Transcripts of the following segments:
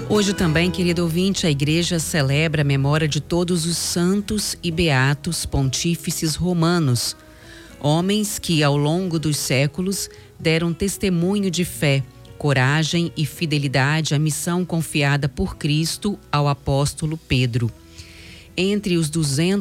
Hoje também, querido ouvinte, a Igreja celebra a memória de todos os santos e beatos pontífices romanos, homens que, ao longo dos séculos, deram testemunho de fé, coragem e fidelidade à missão confiada por Cristo ao apóstolo Pedro. Entre os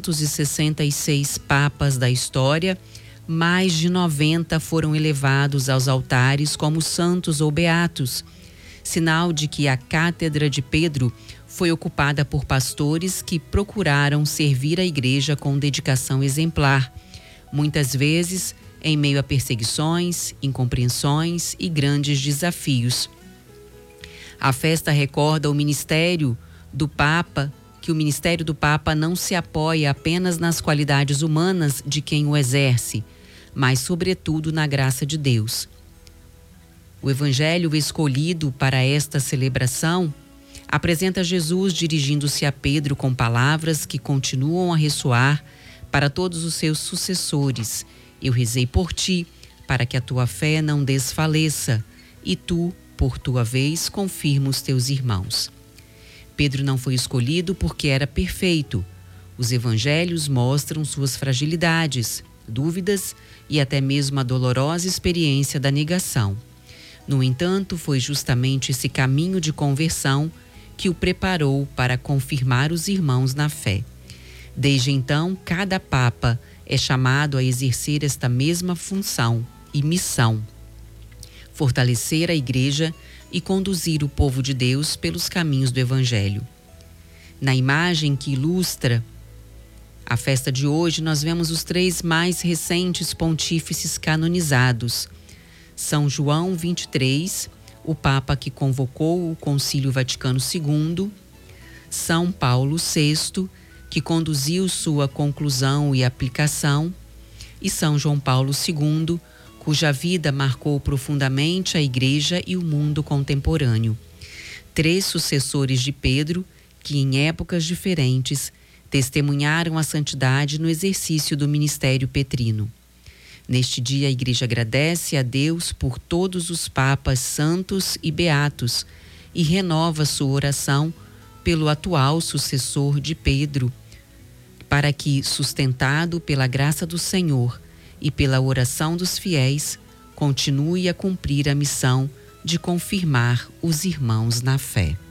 266 papas da história, mais de 90 foram elevados aos altares como santos ou beatos, sinal de que a cátedra de Pedro foi ocupada por pastores que procuraram servir a igreja com dedicação exemplar, muitas vezes em meio a perseguições, incompreensões e grandes desafios. A festa recorda o ministério do Papa, que o ministério do Papa não se apoia apenas nas qualidades humanas de quem o exerce, mas sobretudo na graça de Deus. O evangelho escolhido para esta celebração apresenta Jesus dirigindo-se a Pedro com palavras que continuam a ressoar para todos os seus sucessores. Eu rezei por ti, para que a tua fé não desfaleça, e tu, por tua vez, confirma os teus irmãos. Pedro não foi escolhido porque era perfeito. Os evangelhos mostram suas fragilidades, dúvidas e até mesmo a dolorosa experiência da negação. No entanto, foi justamente esse caminho de conversão que o preparou para confirmar os irmãos na fé. Desde então, cada Papa é chamado a exercer esta mesma função e missão: fortalecer a Igreja e conduzir o povo de Deus pelos caminhos do Evangelho. Na imagem que ilustra a festa de hoje, nós vemos os 3 mais recentes pontífices canonizados: São João 23, o Papa que convocou o Concílio Vaticano II, São Paulo VI, que conduziu sua conclusão e aplicação, e São João Paulo II, cuja vida marcou profundamente a Igreja e o mundo contemporâneo. 3 sucessores de Pedro que, em épocas diferentes, testemunharam a santidade no exercício do ministério petrino. Neste dia, a Igreja agradece a Deus por todos os papas santos e beatos e renova sua oração pelo atual sucessor de Pedro, para que, sustentado pela graça do Senhor e pela oração dos fiéis, continue a cumprir a missão de confirmar os irmãos na fé.